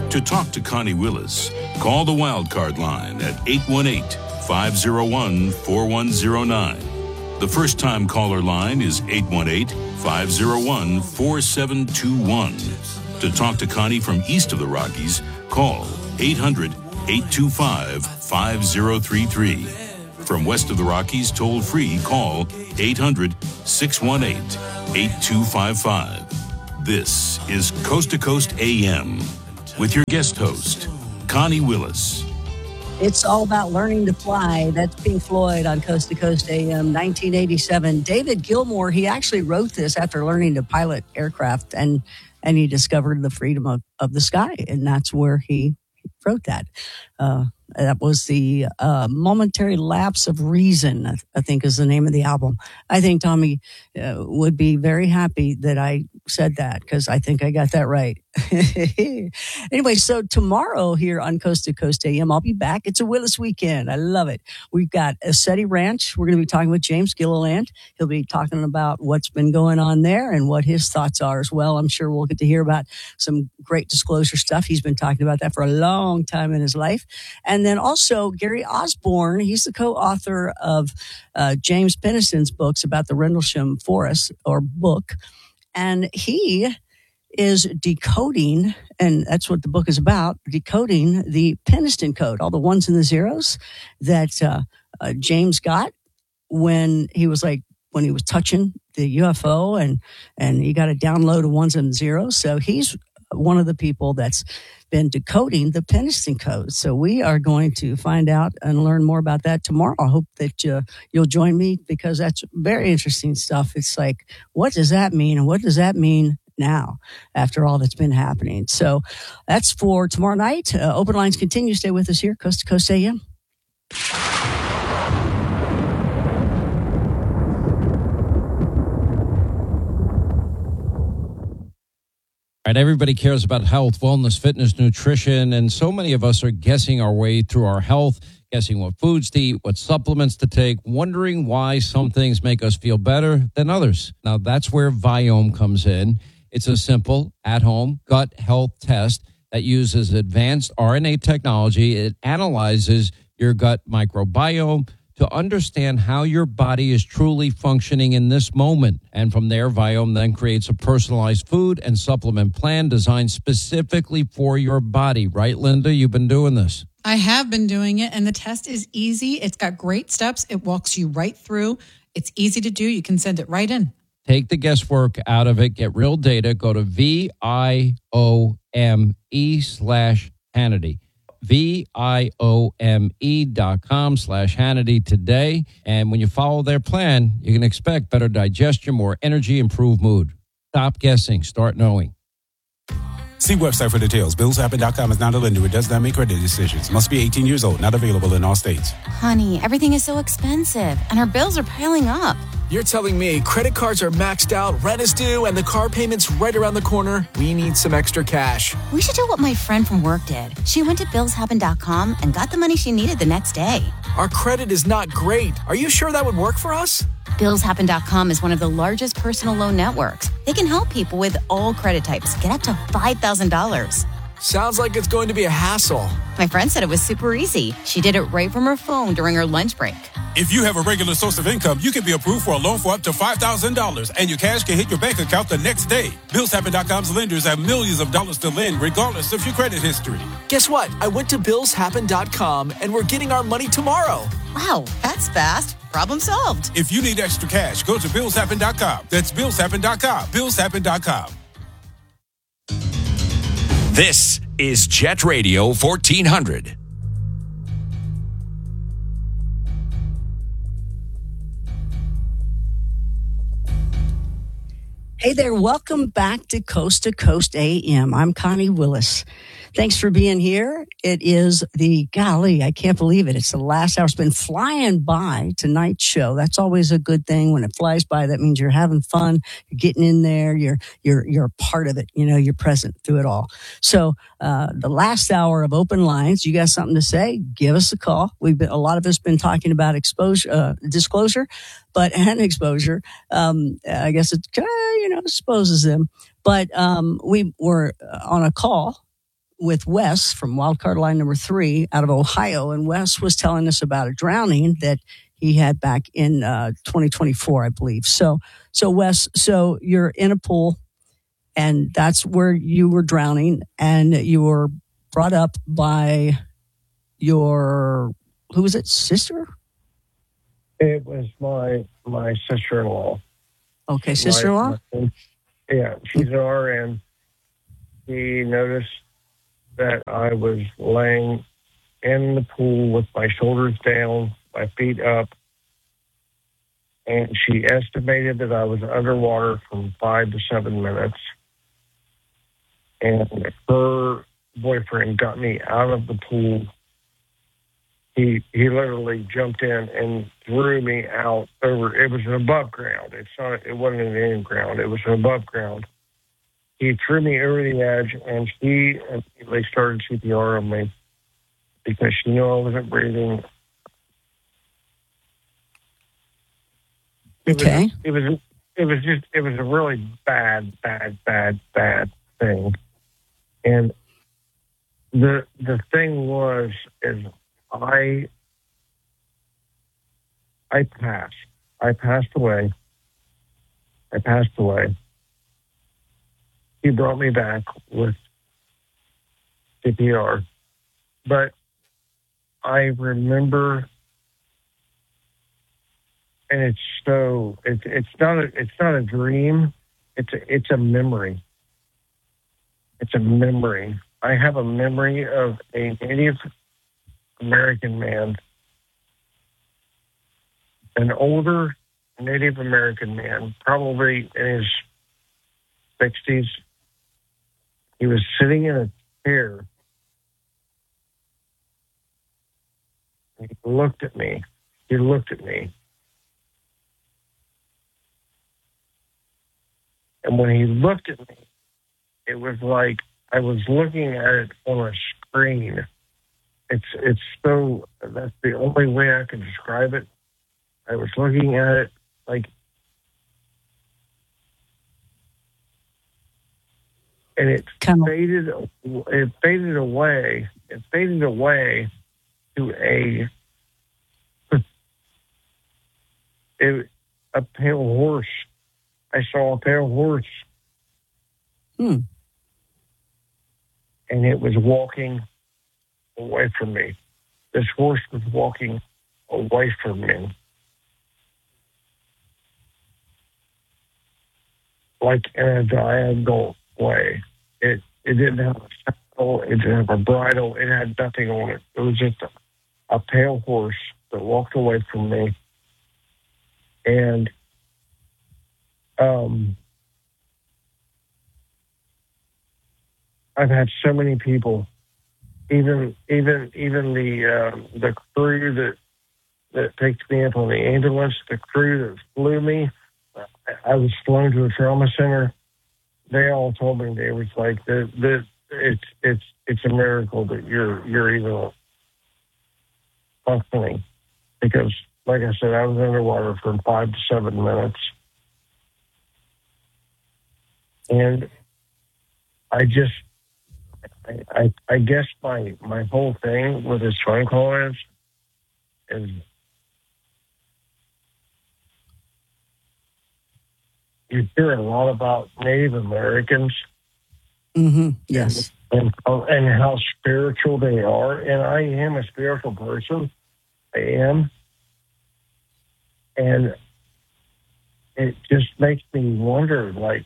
To talk to Connie Willis, call the Wildcard line at 818-501-4109. The first-time caller line is 818-501-4721. To talk to Connie from east of the Rockies, call 800-825-5033. From west of the Rockies, toll-free, call 800-618-8255. This is Coast to Coast AM with your guest host, Connie Willis. It's all about learning to fly. That's Pink Floyd on Coast to Coast AM, 1987. David Gilmour, he actually wrote this after learning to pilot aircraft, and he discovered the freedom of the sky, and that's where he wrote that. That was the Momentary Lapse of Reason, I think is the name of the album. I think Tommy would be very happy that I said that, because I think I got that right. Anyway, so tomorrow here on Coast to Coast AM, I'll be back. It's a Willis weekend. I love it. We've got Assetti Ranch. We're going to be talking with James Gilliland. He'll be talking about what's been going on there and what his thoughts are as well. I'm sure we'll get to hear about some great disclosure stuff. He's been talking about that for a long time in his life. And then also Gary Osborne, he's the co-author of James Penniston's books about the Rendlesham Forest, or book. And he is decoding, and that's what the book is about, decoding the Penniston code, all the ones and the zeros that James got when he was touching the UFO, and he got a download of ones and zeros. So he's one of the people that's been decoding the Penniston code. So we are going to find out and learn more about that tomorrow. I hope that you'll join me, because that's very interesting stuff. It's like, what does that mean? And what does that mean now after all that's been happening? So that's for tomorrow night. Open lines continue. Stay with us here, Coast to Coast AM. Right, everybody cares about health, wellness, fitness, nutrition, and so many of us are guessing our way through our health, guessing what foods to eat, what supplements to take, wondering why some things make us feel better than others. Now, that's where Viome comes in. It's a simple, at-home gut health test that uses advanced RNA technology. It analyzes your gut microbiome to understand how your body is truly functioning in this moment. And from there, Viome then creates a personalized food and supplement plan designed specifically for your body. Right, Linda? You've been doing this. I have been doing it, and the test is easy. It's got great steps. It walks you right through. It's easy to do. You can send it right in. Take the guesswork out of it. Get real data. Go to VIOME/Hannity. VIOME.com/Hannity today. And when you follow their plan, you can expect better digestion, more energy, improved mood. Stop guessing. Start knowing. See website for details. BillsHappen.com is not a lender. It does not make credit decisions. Must be 18 years old. Not available in all states. Honey, everything is so expensive, and our bills are piling up. You're telling me credit cards are maxed out, rent is due, and the car payment's right around the corner? We need some extra cash. We should do what my friend from work did. She went to BillsHappen.com and got the money she needed the next day. Our credit is not great. Are you sure that would work for us? BillsHappen.com is one of the largest personal loan networks. They can help people with all credit types get up to $5,000. Sounds like it's going to be a hassle. My friend said it was super easy. She did it right from her phone during her lunch break. If you have a regular source of income, you can be approved for a loan for up to $5,000, and your cash can hit your bank account the next day. BillsHappen.com's lenders have millions of dollars to lend, regardless of your credit history. Guess what? I went to BillsHappen.com, and we're getting our money tomorrow. Wow, that's fast. Problem solved. If you need extra cash, go to BillsHappen.com. That's BillsHappen.com. BillsHappen.com. This is Jet Radio 1400. Hey there, welcome back to Coast AM. I'm Connie Willis. Thanks for being here. It is golly, I can't believe it. It's the last hour. It's been flying by tonight's show. That's always a good thing. When it flies by, that means you're having fun. You're getting in there. You're a part of it. You know, you're present through it all. So, the last hour of open lines, you got something to say? Give us a call. A lot of us been talking about disclosure, and exposure. I guess it, exposes them. But, we were on a call with Wes from wildcard line number 3 out of Ohio. And Wes was telling us about a drowning that he had back in 2024, I believe. So Wes, so you're in a pool, and that's where you were drowning, and you were brought up by your, who was it, sister? It was my sister-in-law. Okay, sister-in-law? Yeah, she's an RN. She noticed that I was laying in the pool with my shoulders down, my feet up, and she estimated that I was underwater from 5 to 7 minutes. And her boyfriend got me out of the pool. He literally jumped in and threw me out over. It was an above ground. It wasn't an in ground. It was an above ground. He threw me over the edge, and she immediately started CPR on me because she knew I wasn't breathing. Okay. It was a really bad thing. And the thing was I passed. I passed away. He brought me back with CPR. But I remember, and it's not a dream. It's a memory. It's a memory. I have a memory of a Native American man, an older Native American man, probably in his 60s. He was sitting in a chair. He looked at me. And when he looked at me, it was like I was looking at it on a screen. It's so, that's the only way I can describe it. I was looking at it like, and it faded away. It faded away to a pale horse. I saw a pale horse. And it was walking away from me. This horse was walking away from me. Like in a diagonal way. It didn't have a saddle, it didn't have a bridle, it had nothing on it. It was just a pale horse that walked away from me. And I've had so many people, even the crew that picked me up on the ambulance, the crew that flew me. I was flown to a trauma center. They all told me, they was like, it's a miracle that you're even functioning, because, like I said, I was underwater for 5 to 7 minutes, and I guess my whole thing with this phone call is you hear a lot about Native Americans. Mm-hmm. Yes. And how spiritual they are. And I am a spiritual person. I am. And it just makes me wonder, like,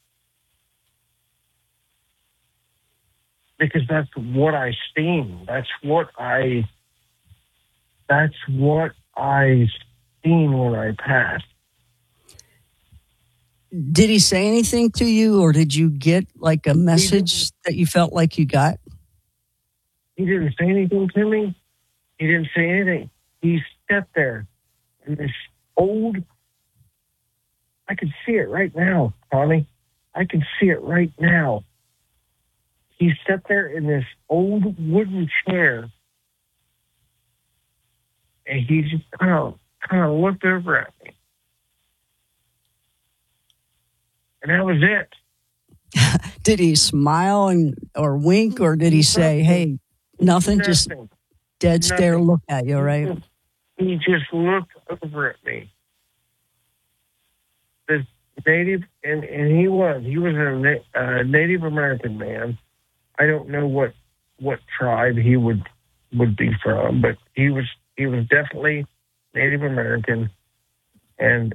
because that's what I seen. That's what I seen when I passed. Did he say anything to you, or did you get like a message that you felt like you got? He didn't say anything to me. He didn't say anything. He sat there in this old, I can see it right now, Tommy. I can see it right now. He sat there in this old wooden chair, and he just kind of looked over at me. And that was it. Did he smile or wink, or did he say, "Hey, nothing"? Just dead stare, look at you, right? He just looked over at me. This native, and he was a Native American man. I don't know what tribe he would be from, but he was definitely Native American, and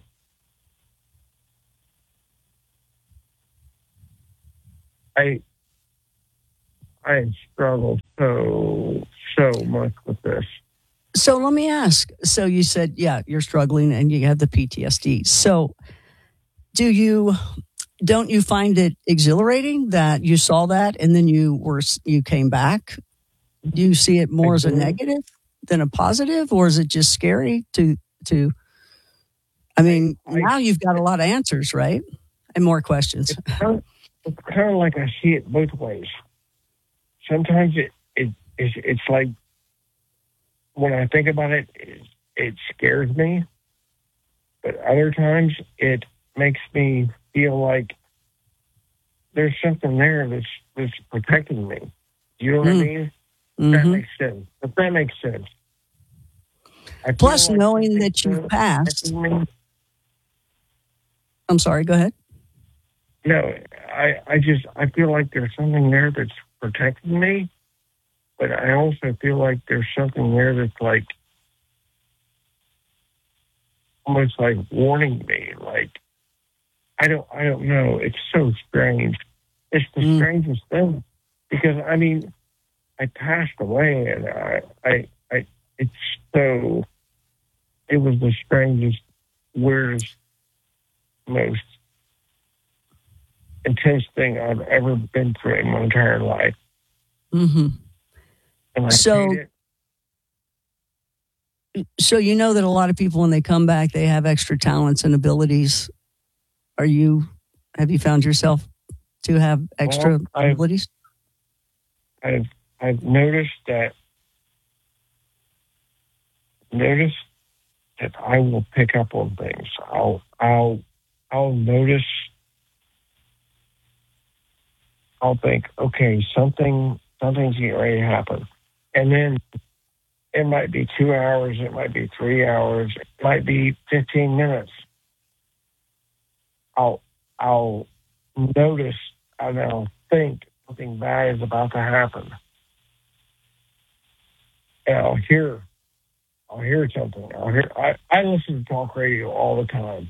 I struggled so much with this. So let me ask. So you said, yeah, you're struggling and you have the PTSD. So don't you find it exhilarating that you saw that and then you came back? Do you see it more as a negative than a positive, or is it just scary to I mean, now you've got a lot of answers, right? And more questions. It's kind of like I see it both ways. Sometimes it's like, when I think about it, it scares me. But other times it makes me feel like there's something there that's protecting me. You know what I mean? That makes sense. If that makes sense. Plus, knowing that you've passed. I'm sorry, go ahead. No, I feel like there's something there that's protecting me, but I also feel like there's something there that's like almost like warning me. Like I don't know. It's so strange. It's the strangest thing because I mean I passed away and it was the strangest, weirdest, most intense thing I've ever been through in my entire life. Mm-hmm. And I so, hate it. So you know that a lot of people, when they come back, they have extra talents and abilities. Have you found yourself to have extra abilities? I've noticed that I will pick up on things. I'll notice. I'll think, okay, something's getting ready to happen, and then it might be 2 hours, it might be 3 hours, it might be 15 minutes. I'll notice and I'll think something bad is about to happen, and I'll hear something. I listen to talk radio all the time.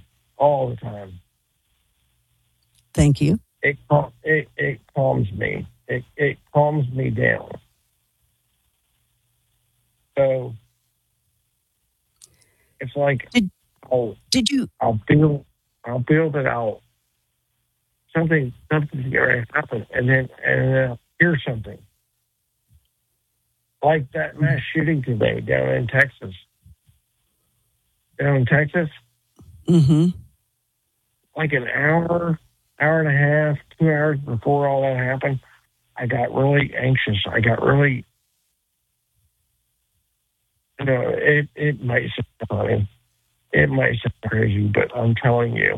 Thank you. It calms me. It calms me down. So it's like I'll feel that something's going to happen, and then I'll hear something. Like that mass shooting today down in Texas. Mm-hmm. Like an hour and a half, 2 hours before all that happened, I got really anxious. I got really, it might sound funny. It might sound crazy, but I'm telling you,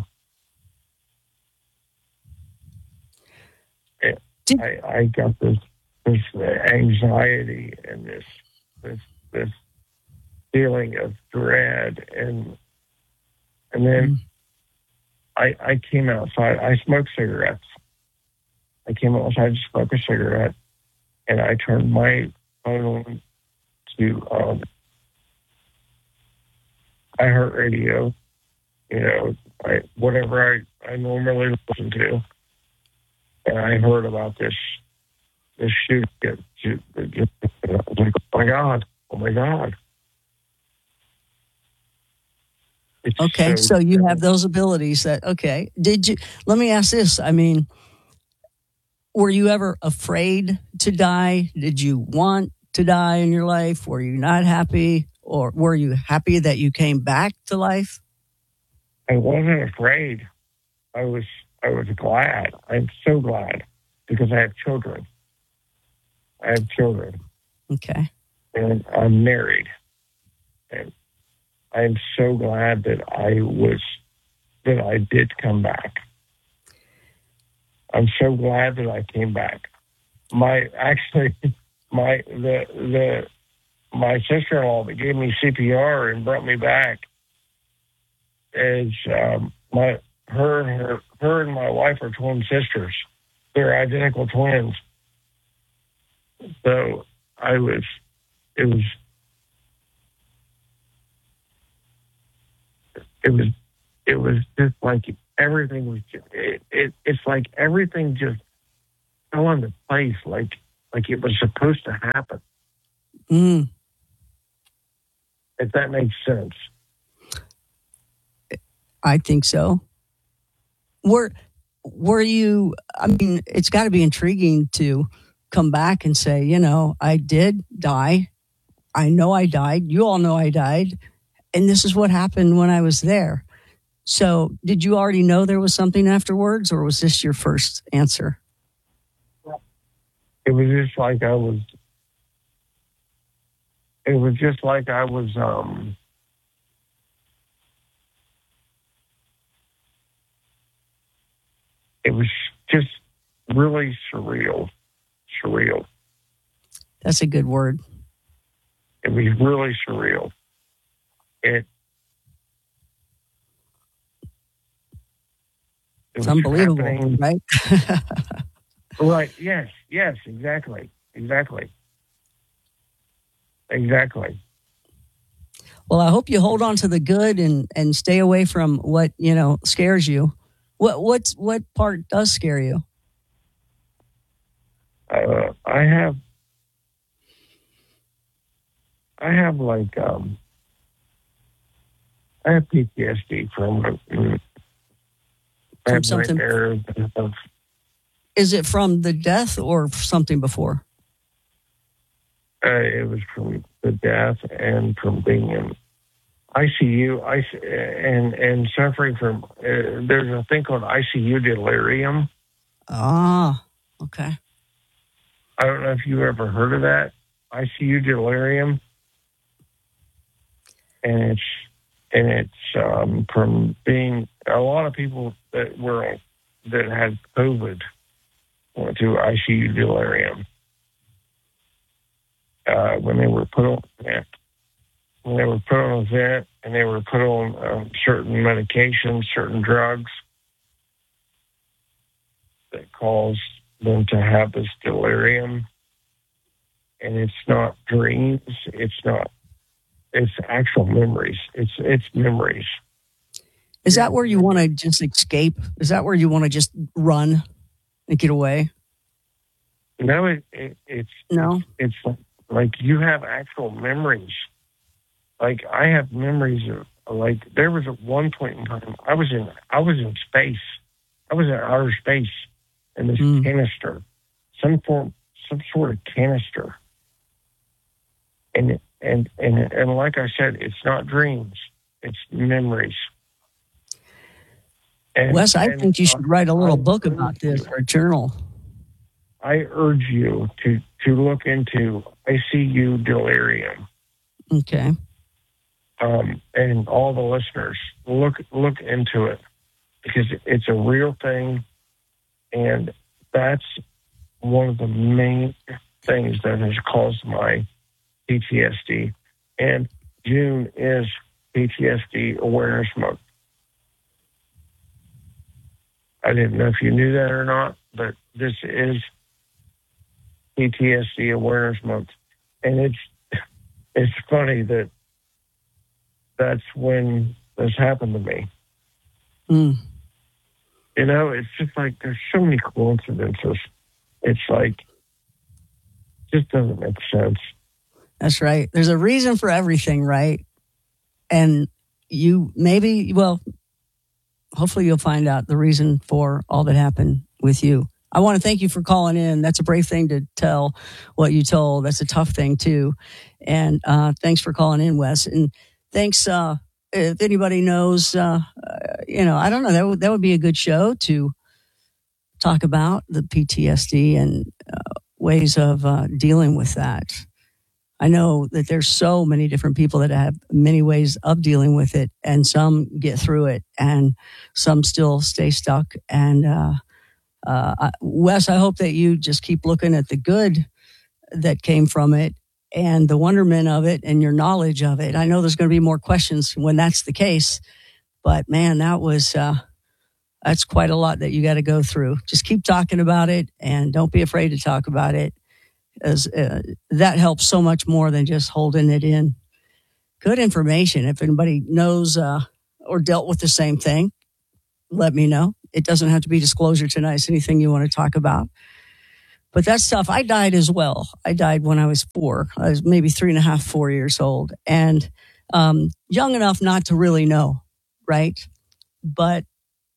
I got this anxiety and this feeling of dread, and then I came outside. I smoke cigarettes. I came outside to smoke a cigarette, and I turned my phone on to iHeartRadio, whatever I normally listen to, and I heard about this shooting. I was like, oh my God. It's okay, so you have those abilities okay. Let me ask this. I mean, were you ever afraid to die? Did you want to die in your life? Were you not happy? Or were you happy that you came back to life? I wasn't afraid. I was glad. I'm so glad because I have children. Okay. And I'm married. And I'm so glad that I did come back. I'm so glad that I came back. My sister-in-law that gave me CPR and brought me back is her and my wife are twin sisters. They're identical twins. So it was just like everything was. It's like everything just fell into place, like it was supposed to happen. Mm. If that makes sense. I think so. Were you? I mean, it's got to be intriguing to come back and say, you know, I did die. I know I died. You all know I died, and this is what happened when I was there. So, did you already know there was something afterwards, or was this your first answer? It was just like I was. It was just like I was. It was just really surreal. Surreal. That's a good word. It was really surreal. It's unbelievable, happening. Right? Right. Yes. Exactly. Well, I hope you hold on to the good and stay away from what, you know, scares you. What part does scare you? I have PTSD from something. Is it from the death or something before? It was from the death and from being in ICU, and suffering from. There's a thing called ICU delirium. Ah, okay. I don't know if you ever heard of that, ICU delirium, and it's from being a lot of people that had COVID went through ICU delirium when they were put on vent. When they were put on a vent and they were put on certain medications, certain drugs that caused them to have this delirium. And it's not dreams. It's actual memories. It's memories. Is that where you want to just escape? Is that where you want to just run and get away? No, it's like you have actual memories. Like I have memories of, like, there was at one point in time I was in space. I was in outer space in this canister, some sort of canister. And like I said, it's not dreams, it's memories. Wes, I think you should write a little book about this, or a journal. I urge you to look into ICU delirium. Okay. And all the listeners, look into it, because it's a real thing, and that's one of the main things that has caused my PTSD. And June is PTSD Awareness Month. I didn't know if you knew that or not, but this is PTSD Awareness Month. And it's funny that that's when this happened to me. You know, it's just like there's so many coincidences. It's like, just doesn't make sense. That's right. There's a reason for everything, right? And hopefully you'll find out the reason for all that happened with you. I want to thank you for calling in. That's a brave thing to tell what you told. That's a tough thing too. And thanks for calling in, Wes. And thanks. If anybody knows, I don't know, that would be a good show to talk about the PTSD and ways of dealing with that. I know that there's so many different people that have many ways of dealing with it, and some get through it and some still stay stuck. And Wes, I hope that you just keep looking at the good that came from it and the wonderment of it and your knowledge of it. I know there's going to be more questions when that's the case, but man, that's quite a lot that you got to go through. Just keep talking about it and don't be afraid to talk about it, as that helps so much more than just holding it in. Good information. If anybody knows or dealt with the same thing, let me know. It doesn't have to be disclosure tonight. It's anything you want to talk about. But that's tough. I died as well. I died when I was 4. I was maybe 3.5, 4 years old, and young enough not to really know, right? But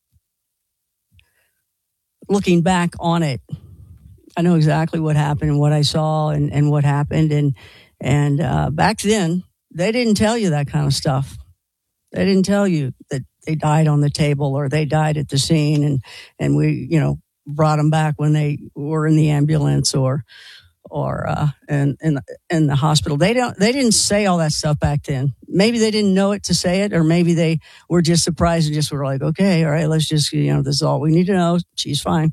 looking back on it, I know exactly what happened and what I saw and what happened. And back then, they didn't tell you that kind of stuff. They didn't tell you that they died on the table or they died at the scene and we, brought them back when they were in the ambulance or in the hospital. They didn't say all that stuff back then. Maybe they didn't know it to say it, or maybe they were just surprised and just were like, okay, all right, let's just, this is all we need to know. She's fine.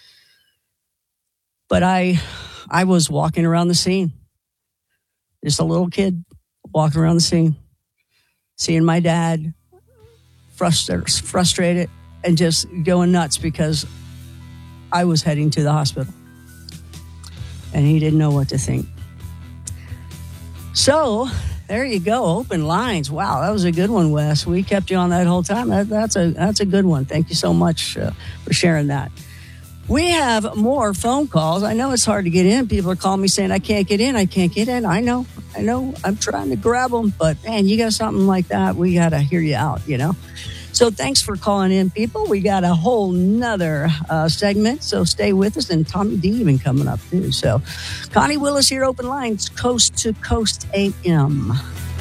But I was walking around the scene, just a little kid walking around the scene, seeing my dad frustrated and just going nuts because I was heading to the hospital and he didn't know what to think. So there you go. Open lines. Wow, that was a good one, Wes. We kept you on that whole time. That's a good one. Thank you so much for sharing that. We have more phone calls. I know it's hard to get in. People are calling me saying, I can't get in. I know. I'm trying to grab them, but man, you got something like that, we got to hear you out, So thanks for calling in, people. We got a whole nother segment, so stay with us. And Tommy D even coming up, too. So Connie Willis here, Open Lines, Coast to Coast AM.